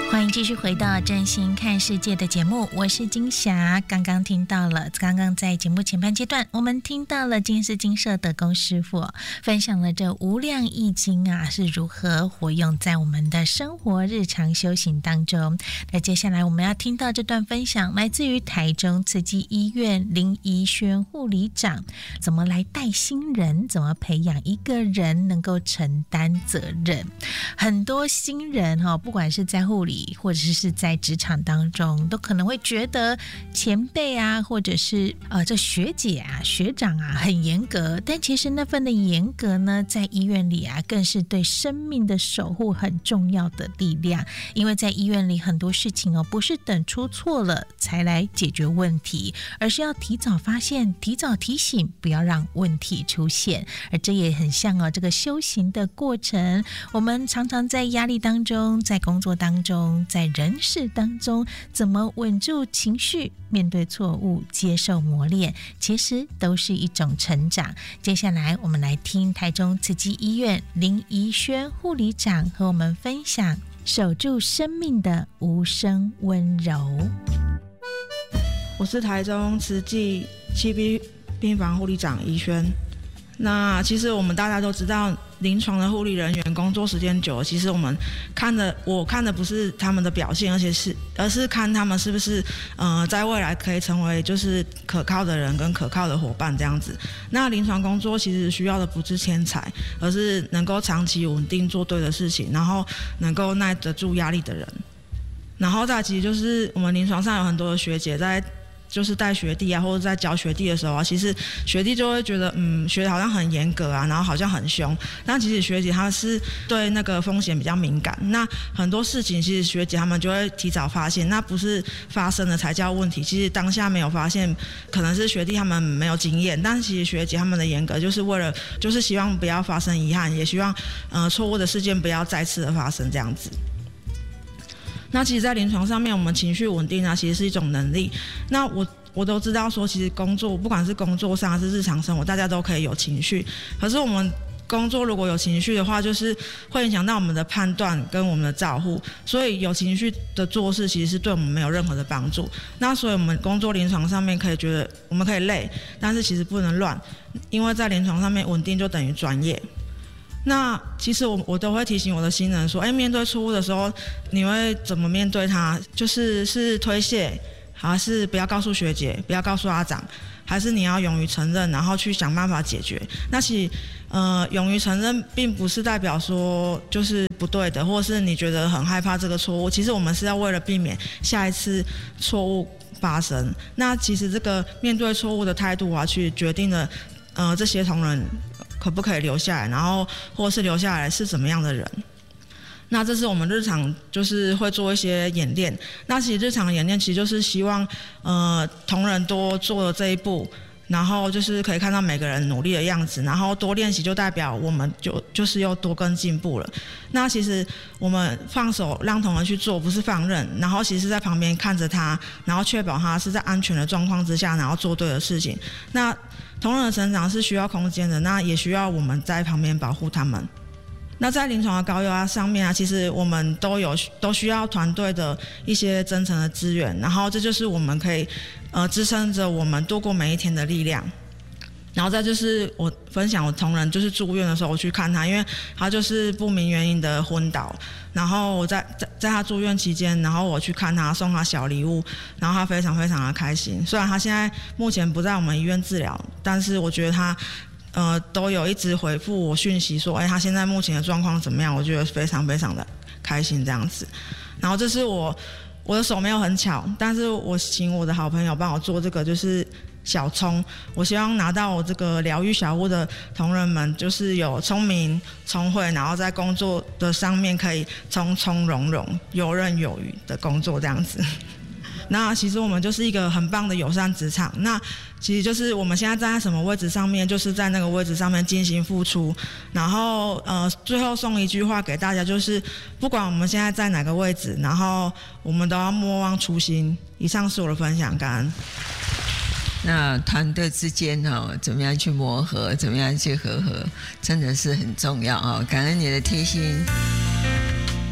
欢迎继续回到真心看世界的节目，我是金霞。刚刚在节目前半阶段，我们听到了金丝金社的龚师傅分享了这无量易经啊是如何活用在我们的生活日常修行当中。那接下来我们要听到这段分享，来自于台中慈济医院林怡轩护理长，怎么来带新人，怎么培养一个人能够承担责任。很多新人不管是在护理或者是在职场当中，都可能会觉得前辈啊，或者是这学姐啊、学长啊很严格，但其实那份的严格呢，在医院里啊，更是对生命的守护很重要的力量。因为在医院里很多事情不是等出错了才来解决问题，而是要提早发现、提早提醒，不要让问题出现。而这也很像这个修行的过程，我们常常在压力当中，在工作当中，在人事当中，怎么稳住情绪，面对错误，接受磨练，其实都是一种成长。接下来我们来听台中慈济医院林怡轩护理长和我们分享守住生命的无声温柔。 我是台中慈济7B 病房护理长怡轩。那其实我们大家都知道，临床的护理人员工作时间久了，其实我看的不是他们的表现，而是看他们是不是在未来可以成为就是可靠的人跟可靠的伙伴这样子。那临床工作其实需要的不是天才，而是能够长期稳定做对的事情，然后能够耐得住压力的人。然后再其实就是我们临床上有很多的学姐在就是带学弟啊，或者在教学弟的时候啊，其实学弟就会觉得学姐好像很严格啊，然后好像很凶。但其实学姐她是对那个风险比较敏感，那很多事情其实学姐他们就会提早发现，那不是发生了才叫问题，其实当下没有发现，可能是学弟他们没有经验，但其实学姐他们的严格就是为了就是希望不要发生遗憾，也希望错误的事件不要再次的发生这样子。那其实在临床上面，我们情绪稳定啊，其实是一种能力。那我都知道说，其实工作不管是工作上还是日常生活，大家都可以有情绪。可是我们工作如果有情绪的话，就是会影响到我们的判断跟我们的照护，所以有情绪的做事其实是对我们没有任何的帮助。那所以我们工作临床上面可以觉得我们可以累，但是其实不能乱，因为在临床上面稳定就等于专业。那其实我都会提醒我的新人说，面对错误的时候，你会怎么面对它？是推卸，还是不要告诉学姐，不要告诉阿长，还是你要勇于承认，然后去想办法解决？那其实勇于承认并不是代表说就是不对的，或是你觉得很害怕这个错误。其实我们是要为了避免下一次错误发生。那其实这个面对错误的态度啊，去决定了这些同仁可不可以留下来，然后或是留下来是怎么样的人。那这是我们日常就是会做一些演练。那其实日常演练其实就是希望同仁多做了这一步，然后就是可以看到每个人努力的样子，然后多练习就代表我们就是又多跟进步了。那其实我们放手让同仁去做，不是放任，然后其实在旁边看着他，然后确保他是在安全的状况之下，然后做对的事情。那同仁的成长是需要空间的，那也需要我们在旁边保护他们。那在临床的高压上面啊，其实我们都需要团队的一些真诚的资源，然后这就是我们可以支撑着我们度过每一天的力量。然后再就是我分享我同仁就是住院的时候我去看他，因为他就是不明原因的昏倒，然后我在他住院期间，然后我去看他，送他小礼物，然后他非常非常的开心。虽然他现在目前不在我们医院治疗，但是我觉得他都有一直回复我讯息说他现在目前的状况怎么样，我觉得非常非常的开心这样子。然后这是我的手没有很巧，但是我请我的好朋友帮我做这个就是小葱，我希望拿到我这个疗愈小屋的同仁们就是有聪明聪慧，然后在工作的上面可以从从容容游刃有余的工作这样子。那其实我们就是一个很棒的友善职场，那其实就是我们现在站在什么位置上面，就是在那个位置上面进行付出。然后最后送一句话给大家，就是不管我们现在在哪个位置，然后我们都要莫忘初心。以上是我的分享，感恩。 那团队之间怎么样去磨合，怎么样去和合，真的是很重要感恩你的贴心。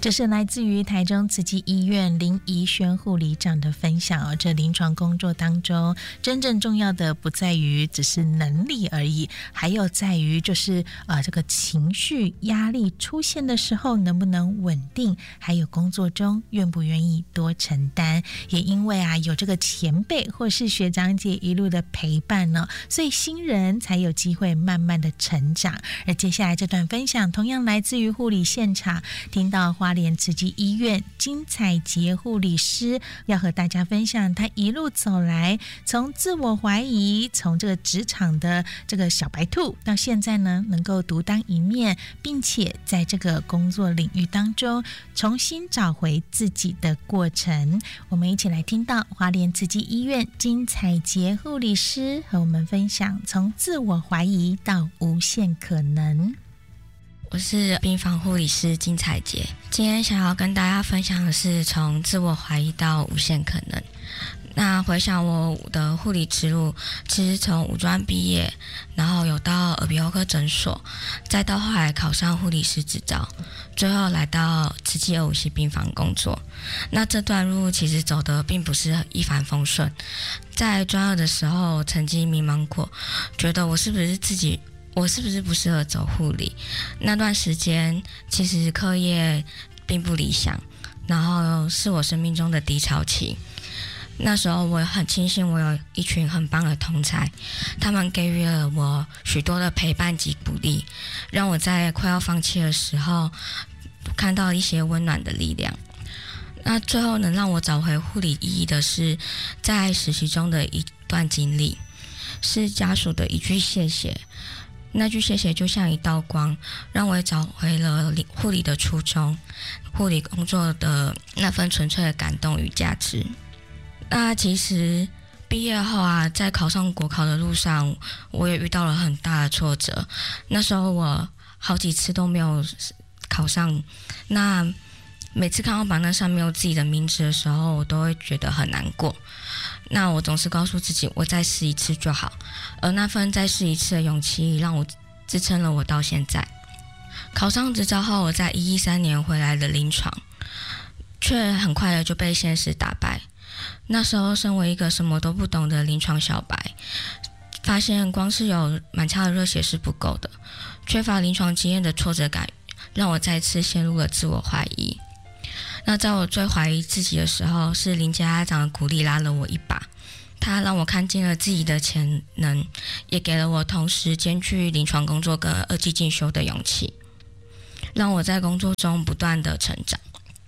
这是来自于台中慈济医院林怡萱护理长的分享这临床工作当中，真正重要的不在于只是能力而已，还有在于就是这个情绪压力出现的时候能不能稳定，还有工作中愿不愿意多承担。也因为有这个前辈或是学长姐一路的陪伴呢，所以新人才有机会慢慢的成长。而接下来这段分享同样来自于护理现场，听到花莲慈济医院金彩杰护理师要和大家分享他一路走来，从自我怀疑，从这个职场的这个小白兔，到现在呢能够独当一面，并且在这个工作领域当中重新找回自己的过程。我们一起来听到花莲慈济医院金彩杰护理师和我们分享从自我怀疑到无限可能。 我是病房护理师金彩杰，今天想要跟大家分享的是从自我怀疑到无限可能。那回想我的护理之路，其实从五专毕业，然后有到耳鼻喉科诊所，再到后来考上护理师执照，最后来到慈济257系病房工作。那这段路其实走的并不是一帆风顺，在专二的时候曾经迷茫过，觉得我是不是不适合走护理。那段时间其实课业并不理想，然后是我生命中的低潮期。那时候我很庆幸我有一群很棒的同才，他们给予了我许多的陪伴及鼓励，让我在快要放弃的时候看到一些温暖的力量。那最后能让我找回护理意义的是在实习中的一段经历，是家属的一句谢谢。那句谢谢就像一道光，让我也找回了护理的初衷，护理工作的那份纯粹的感动与价值。那其实毕业后在考上国考的路上，我也遇到了很大的挫折。那时候我好几次都没有考上，那每次看到榜单上没有自己的名字的时候，我都会觉得很难过。那我总是告诉自己，我再试一次就好。而那份再试一次的勇气，让我支撑了我到现在。考上执照后，我在113年回来了临床，却很快的就被现实打败。那时候身为一个什么都不懂的临床小白，发现光是有满腔的热血是不够的，缺乏临床经验的挫折感让我再次陷入了自我怀疑。那在我最怀疑自己的时候，是林家长的鼓励拉了我一把，他让我看见了自己的潜能，也给了我同时兼具临床工作跟2技进修的勇气，让我在工作中不断的成长。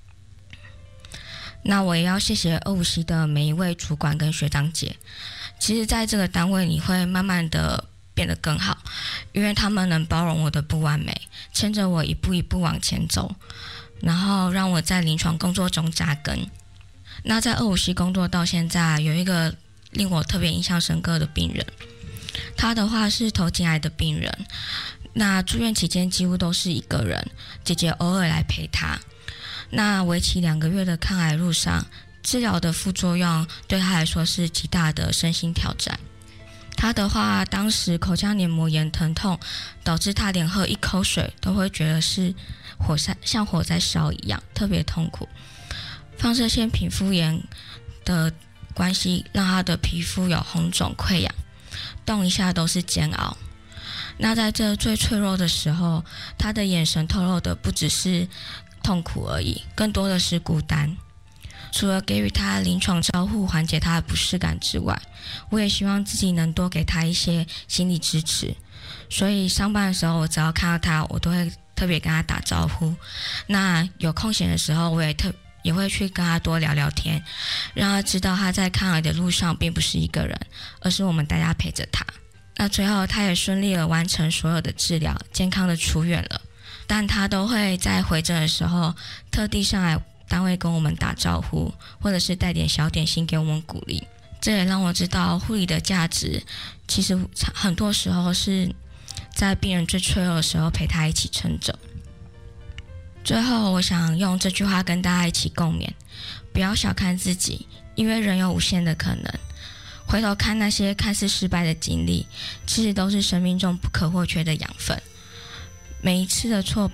那我也要谢谢257系的每一位主管跟学长姐，其实在这个单位你会慢慢的变得更好，因为他们能包容我的不完美，牵着我一步一步往前走，然后让我在临床工作中扎根。那在257系工作到现在，有一个令我特别印象深刻的病人，他的话是头颈癌的病人，那住院期间几乎都是一个人，姐姐偶尔来陪他。那为期2个月的抗癌路上，治疗的副作用对他来说是极大的身心挑战。他的话，当时口腔黏膜炎疼痛，导致他连喝一口水都会觉得是像火在烧一样，特别痛苦。放射线皮肤炎的关系，让他的皮肤有红肿溃疡，动一下都是煎熬。那在这最脆弱的时候，他的眼神透露的不只是痛苦而已，更多的是孤单。除了给予他临床照护缓解他的不适感之外，我也希望自己能多给他一些心理支持。所以上班的时候，我只要看到他，我都会特别跟他打招呼。那有空闲的时候，我也会去跟他多聊聊天，让他知道他在抗癌的路上并不是一个人，而是我们大家陪着他。那最后他也顺利的完成所有的治疗，健康的出院了。但他都会在回诊的时候特地上来单位跟我们打招呼，或者是带点小点心给我们鼓励。这也让我知道护理的价值，其实很多时候是在病人最脆弱的时候陪他一起撑着。最后我想用这句话跟大家一起共勉，不要小看自己，因为人有无限的可能。回头看那些看似失败的经历，其实都是生命中不可或缺的养分。每一次的挫败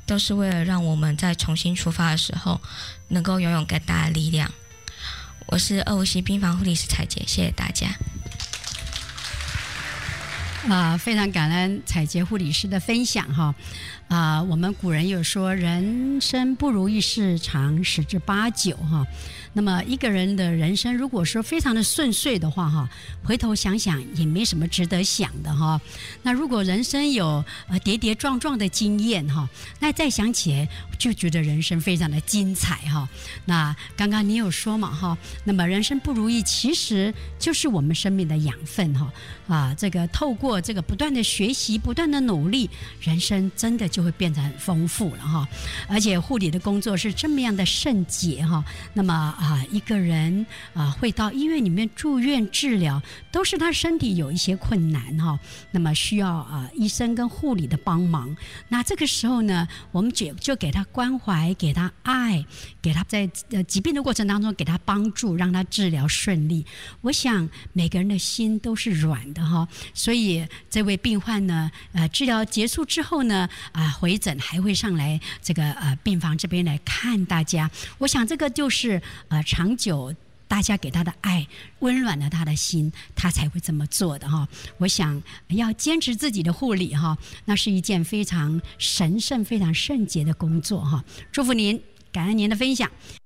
都是为了让我们在重新出发的时候能够拥有更大的力量。我是257系病房护理师彩洁，谢谢大家。 非常感恩彩洁护理师的分享哈。我们古人有说，人生不如意事常10之8九哈。那么一个人的人生如果说非常的顺遂的话哈，回头想想也没什么值得想的哈。那如果人生有跌跌撞撞的经验哈，那再想起来就觉得人生非常的精彩哈。那刚刚你有说嘛哈，那么人生不如意其实就是我们生命的养分哈。这个透过这个不断的学习，不断的努力，人生真的就会变得很丰富了哈。而且护理的工作是这么样的圣洁哈。那么一个人会到医院里面住院治疗，都是他身体有一些困难哈，那么需要医生跟护理的帮忙。那这个时候呢，我们就给他关怀，给他爱，给他在疾病的过程当中给他帮助，让他治疗顺利。我想每个人的心都是软的哈，所以这位病患呢，治疗结束之后呢，回诊还会上来这个病房这边来看大家。我想这个就是长久大家给他的爱温暖了他的心，他才会这么做的哈。我想要坚持自己的护理哈，那是一件非常神圣、非常圣洁的工作哈。祝福您，感恩您的分享。